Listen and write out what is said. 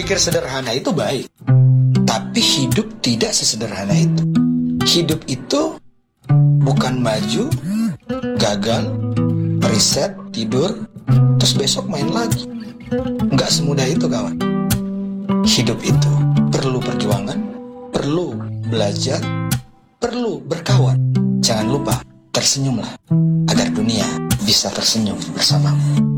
berpikir sederhana itu baik, tapi hidup tidak sesederhana itu. Hidup itu bukan maju, gagal, riset, tidur, terus besok main lagi. Nggak semudah itu, kawan. Hidup itu perlu perjuangan, perlu belajar, perlu berkawan. Jangan lupa tersenyumlah agar dunia bisa tersenyum bersamamu.